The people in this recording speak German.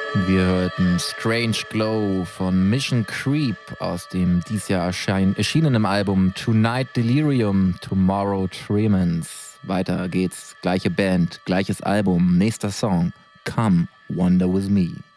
Wir hörten Strange Glow von Mission Creep aus dem dieses Jahr erschienenen Album Tonight Delirium, Tomorrow Tremens. Weiter geht's, gleiche Band, gleiches Album, nächster Song, Come Wander With Me.